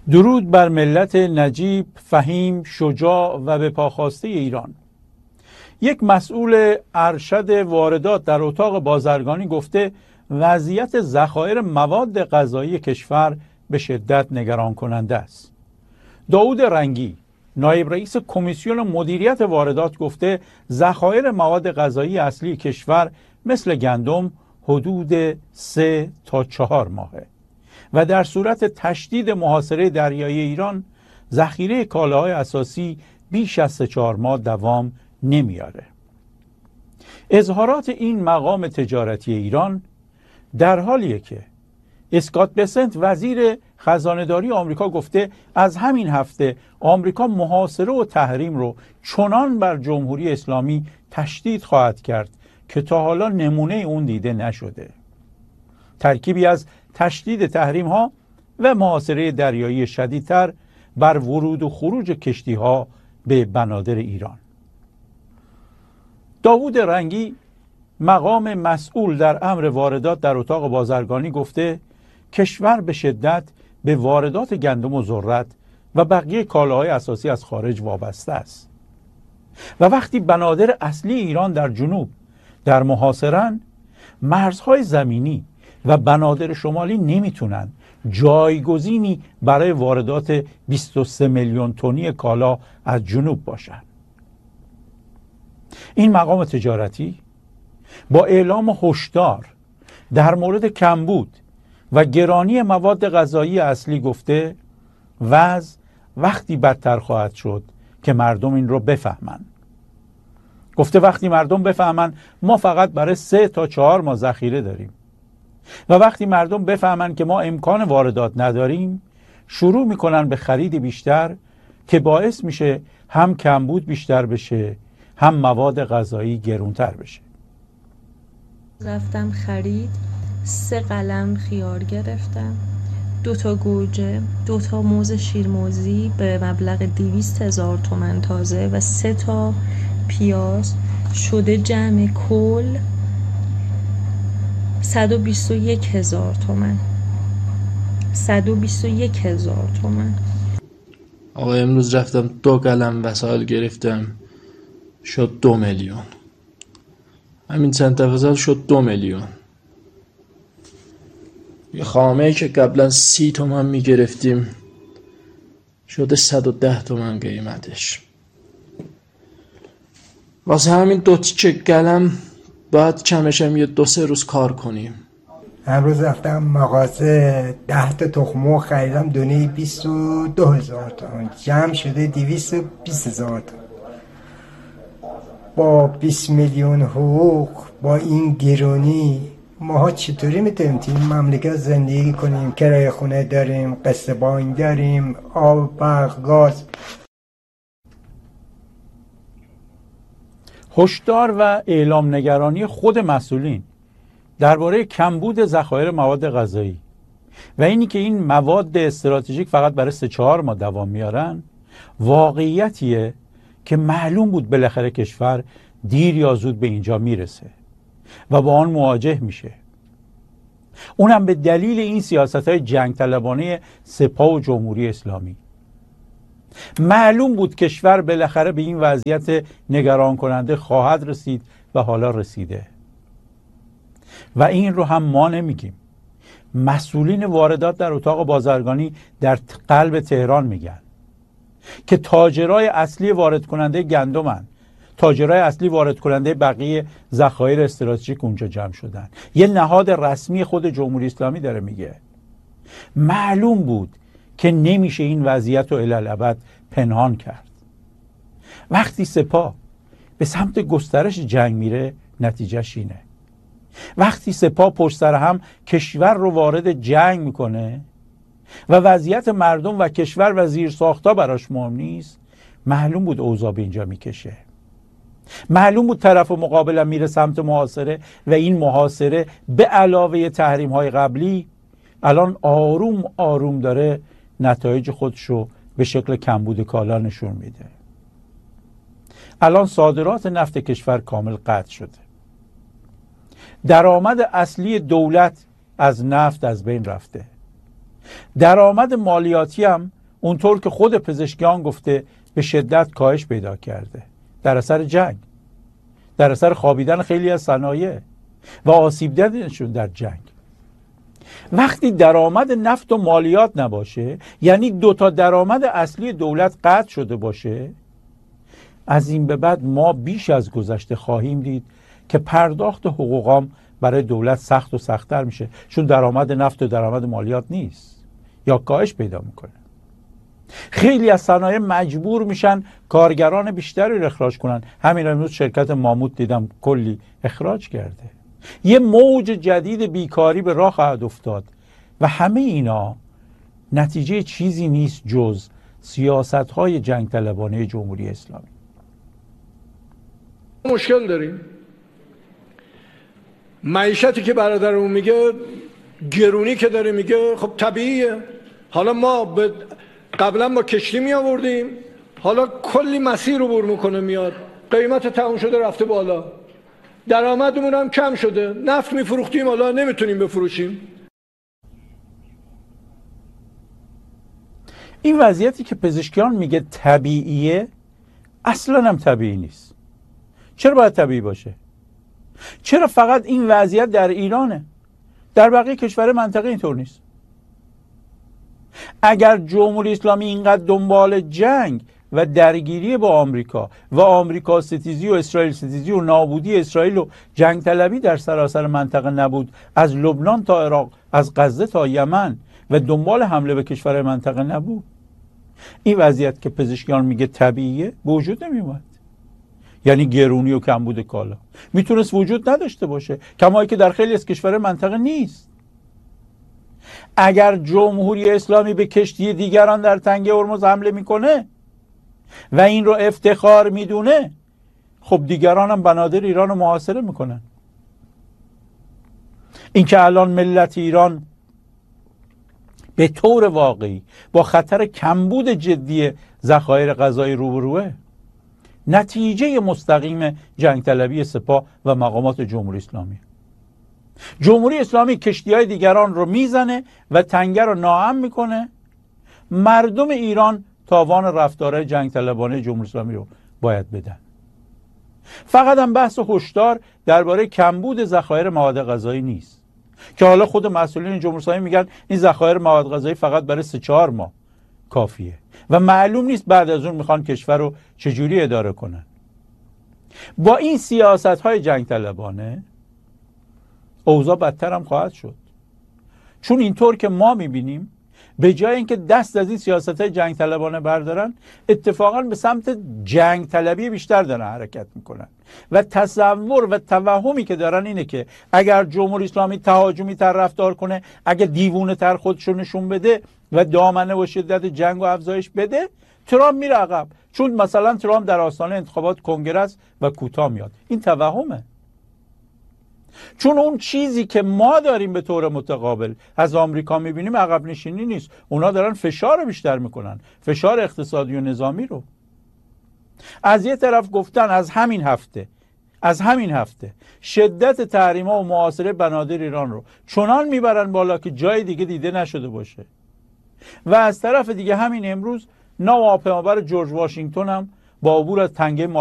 درود بر ملت نجیب، فهیم، شجاع و به پاخواسته ایران. یک مسئول ارشد واردات در اتاق بازرگانی گفته وضعیت ذخایر مواد غذایی کشور به شدت نگران کننده است. داوود رنگی، نایب رئیس کمیسیون مدیریت واردات گفته ذخایر مواد غذایی اصلی کشور مثل گندم حدود 3 تا 4 ماهه و در صورت تشدید محاصره دریایی ایران ذخیره کالاهای اساسی بیش از 3-4 ماه دوام نمیاره. اظهارات این مقام تجارتی ایران در حالیه که اسکات بسنت وزیر خزانه‌داری آمریکا گفته از همین هفته آمریکا محاصره و تحریم رو چنان بر جمهوری اسلامی تشدید خواهد کرد که تا حالا نمونه اون دیده نشده. ترکیبی از تشدید تحریم ها و محاصره دریایی شدیدتر بر ورود و خروج کشتی ها به بنادر ایران. داوود رنگی، مقام مسئول در امر واردات در اتاق بازرگانی گفته کشور به شدت به واردات گندم و ذرت و بقیه کالاهای اساسی از خارج وابسته است و وقتی بنادر اصلی ایران در جنوب در محاصره‌اند، مرزهای زمینی و بنادر شمالی نمیتونن جایگزینی برای واردات 23 میلیون تنی کالا از جنوب باشن. این مقام تجارتی با اعلام هشدار در مورد کمبود و گرانی مواد غذایی اصلی گفته وضع وقتی بدتر خواهد شد که مردم این رو بفهمن. گفته وقتی مردم بفهمن ما فقط برای 3 تا 4 ماه ذخیره داریم و وقتی مردم بفهمن که ما امکان واردات نداریم، شروع میکنن به خرید بیشتر که باعث میشه هم کمبود بیشتر بشه هم مواد غذایی گرونتر بشه. رفتم خرید، 3 قلم خیار گرفتم، 2 تا گوجه، 2 تا موز شیرموزی به مبلغ 200,000 تومان تازه و 3 تا پیاز، شده جمع کل 121,000 تومان. 121,000 تومان. آقا امروز رفتم 2 قلم وسایل گرفتم، شد 2 میلیون. همین چند تفصیل شد 2 میلیون. یه خامه‌ای که قبلا 30 تومان میگرفتیم شده 110 تومان قیمتش. واسه همین 2 تیکه قلم باید کمشم یه 2-3 روز کار کنیم. امروز رفتم مغازه 10 تا تخم مرغ خریدم، دونه 22,000 تومان، جمع شده 220,000 تومان. با 20 میلیون حقوق، با این گرانی ماها چطوری میتونیم تو این مملکت زندگی کنیم؟ کرایه خونه داریم، قسط بانک داریم، آب، برق، گاز. هشدار و اعلام نگرانی خود مسئولین درباره کمبود ذخایر مواد غذایی و اینی که این مواد استراتژیک فقط برای 3-4 ماه دوام میارن واقعیتیه که معلوم بود بالاخره کشور دیر یا زود به اینجا میرسه و با آن مواجه میشه. اونم به دلیل این سیاست‌های جنگ طلبانه سپاه و جمهوری اسلامی. معلوم بود کشور بالاخره به این وضعیت نگران کننده خواهد رسید و حالا رسیده. و این رو هم ما نمیگیم. مسئولین واردات در اتاق بازرگانی در قلب تهران میگن که تاجرای اصلی وارد کننده گندمن، تاجرای اصلی وارد کننده بقیه ذخایر استراتژیک اونجا جمع شدن. یه نهاد رسمی خود جمهوری اسلامی داره میگه. معلوم بود که نمیشه این وضعیت رو الالابد پنهان کرد. وقتی سپاه به سمت گسترش جنگ میره نتیجهش اینه. وقتی سپاه پشت سر هم کشور رو وارد جنگ میکنه و وضعیت مردم و کشور و زیرساخت‌ها براش مهم نیست، معلوم بود اوضاع به اینجا میکشه. معلوم بود طرف مقابل میره سمت محاصره و این محاصره به علاوه تحریم‌های قبلی الان آروم آروم داره نتایج خودشو به شکل کمبود کالا نشون میده. الان صادرات نفت کشور کامل قطع شده. درآمد اصلی دولت از نفت از بین رفته. درآمد مالیاتی هم اونطور که خود پزشکیان گفته به شدت کاهش پیدا کرده در اثر جنگ، در اثر خوابیدن خیلی از صنایع و آسیب دیدنشون در جنگ. وقتی درآمد نفت و مالیات نباشه، یعنی 2 تا درآمد اصلی دولت قطع شده باشه، از این به بعد ما بیش از گذشته خواهیم دید که پرداخت حقوقام برای دولت سخت و سخت‌تر میشه، چون درآمد نفت و درآمد مالیات نیست یا کاهش پیدا میکنه. خیلی از صنایع مجبور میشن کارگران بیشتری رو اخراج کنن. همین امروز شرکت ماموت دیدم کلی اخراج کرده. یه موج جدید بیکاری به راه خواهد افتاد و همه اینا نتیجه چیزی نیست جز سیاست‌های جنگ طلبانه جمهوری اسلامی. مشکل داریم. معیشتی که برادرمون میگه، گرونی که داره میگه، خب طبیعیه. حالا ما قبلا ما کشتی می آوردیم، حالا کلی مسیر رو بر میکنه میاد، قیمت تموم شده رفته بالا، درآمدمون هم کم شده، نفت میفروختیم حالا نمیتونیم بفروشیم. این وضعیتی که پزشکیان میگه طبیعیه اصلا هم طبیعی نیست. چرا باید طبیعی باشه؟ چرا فقط این وضعیت در ایرانه؟ در بقیه کشور منطقه اینطور نیست. اگر جمهوری اسلامی اینقدر دنبال جنگ و درگیری با آمریکا و آمریکا ستیزی و اسرائیل ستیزی و نابودی اسرائیل و جنگ طلبی در سراسر منطقه نبود، از لبنان تا عراق، از غزه تا یمن و دنبال حمله به کشور منطقه نبود، این وضعیت که پزشکیان میگه طبیعیه به وجود نمیومد. یعنی گرونی و کمبود کالا میتونست وجود نداشته باشه، کمایی که در خیلی از کشور منطقه نیست. اگر جمهوری اسلامی به کشتی دیگران در تنگه هرمز حمله میکنه و این رو افتخار میدونه، خب دیگران هم بنادر ایران رو محاصره میکنن. این که الان ملت ایران به طور واقعی با خطر کمبود جدی ذخایر غذایی روبروه، نتیجه مستقیم جنگ طلبی سپاه و مقامات جمهوری اسلامی. جمهوری اسلامی کشتی‌های دیگران رو میزنه و تنگه رو ناامن میکنه. مردم ایران تاوان رفتارهای جنگ طلبانه جمهوری اسلامی رو باید بدن. فقط هم بحث هشدار درباره کمبود ذخایر مواد غذایی نیست که حالا خود مسئولین جمهوری اسلامی میگن این ذخایر مواد غذایی فقط برای 3-4 ماه کافیه و معلوم نیست بعد از اون میخوان کشور رو چجوری اداره کنن. با این سیاست‌های جنگ طلبانه اوضاع بدتر هم خواهد شد، چون اینطور که ما میبینیم به جای اینکه دست از این سیاست‌های جنگ طلبانه بردارن، اتفاقا به سمت جنگ طلبی بیشتر دارن حرکت میکنن و تصور و توهمی که دارن اینه که اگر جمهوری اسلامی تهاجمی تر رفتار کنه، اگر دیوونه تر خودشو نشون بده و دامنه و شدت جنگ و افزایش بده، ترامپ میره عقب، چون مثلا ترامپ در آستانه انتخابات کنگره است و کوتاه میاد. این توهمه، چون اون چیزی که ما داریم به طور متقابل از آمریکا میبینیم عقب نشینی نیست. اونا دارن فشار بیشتر میکنن، فشار اقتصادی و نظامی رو. از یه طرف گفتن از همین هفته شدت تحریم‌ها و محاصره بنادر ایران رو چنان میبرن بالا که جای دیگه دیده نشده باشه، و از طرف دیگه همین امروز نوآپمابر جورج واشنگتن هم با عبور از تنگه